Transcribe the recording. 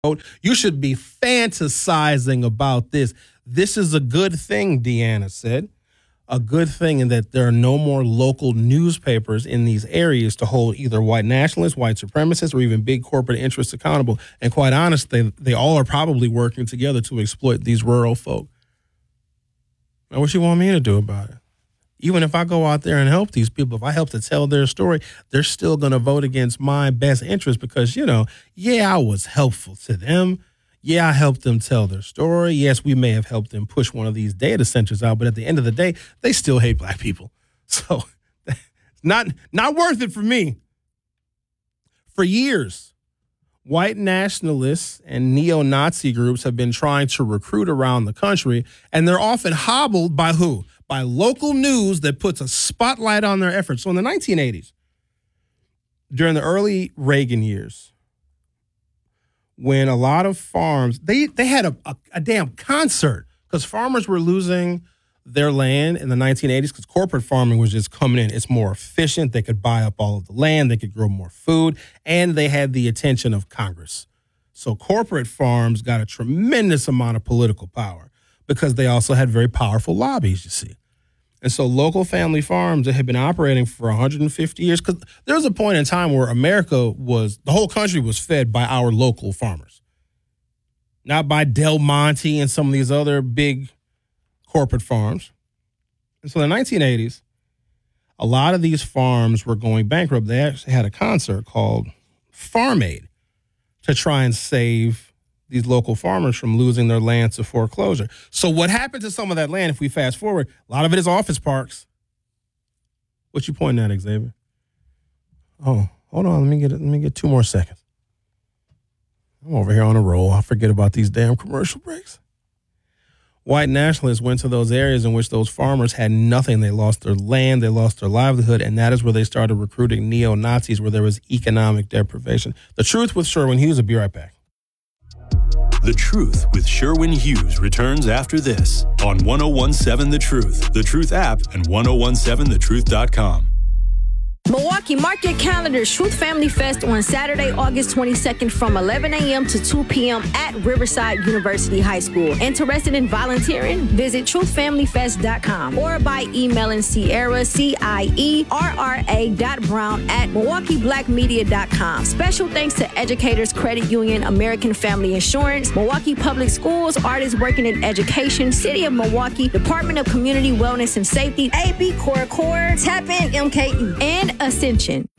vote. You should be fantasizing about this. This is a good thing, Deanna said. A good thing in that there are no more local newspapers in these areas to hold either white nationalists, white supremacists, or even big corporate interests accountable. And quite honestly, they all are probably working together to exploit these rural folk. Now, what you want me to do about it? Even if I go out there and help these people, if I help to tell their story, they're still going to vote against my best interest because, I was helpful to them. Yeah, I helped them tell their story. Yes, we may have helped them push one of these data centers out, but at the end of the day, they still hate black people. So it's not worth it for me. For years, white nationalists and neo-Nazi groups have been trying to recruit around the country, and they're often hobbled by who? By local news that puts a spotlight on their efforts. So in the 1980s, during the early Reagan years, when a lot of farms, they had a damn concert because farmers were losing their land in the 1980s because corporate farming was just coming in. It's more efficient. They could buy up all of the land. They could grow more food. And they had the attention of Congress. So corporate farms got a tremendous amount of political power because they also had very powerful lobbies, you see. And so local family farms that had been operating for 150 years, because there was a point in time where the whole country was fed by our local farmers, not by Del Monte and some of these other big corporate farms. And so in the 1980s, a lot of these farms were going bankrupt. They actually had a concert called Farm Aid to try and save these local farmers from losing their land to foreclosure. So what happened to some of that land, if we fast forward, a lot of it is office parks. What you pointing at, Xavier? Oh, hold on. Let me get 2 more seconds. I'm over here on a roll. I forget about these damn commercial breaks. White nationalists went to those areas in which those farmers had nothing. They lost their land, they lost their livelihood, and that is where they started recruiting neo-Nazis, where there was economic deprivation. The Truth with Sherwin Hughes. Will be right back. The Truth with Sherwin Hughes returns after this on 1017 The Truth, The Truth app, and 1017thetruth.com. Milwaukee, mark your calendars. Truth Family Fest on Saturday, August 22nd from 11 a.m. to 2 p.m. at Riverside University High School. Interested in volunteering? Visit truthfamilyfest.com or by emailing Sierra, CIERRA.brown@MilwaukeeBlackMedia.com. Special thanks to Educators Credit Union, American Family Insurance, Milwaukee Public Schools, Artists Working in Education, City of Milwaukee, Department of Community Wellness and Safety, AB Core, Tap In MKE, and Ascension.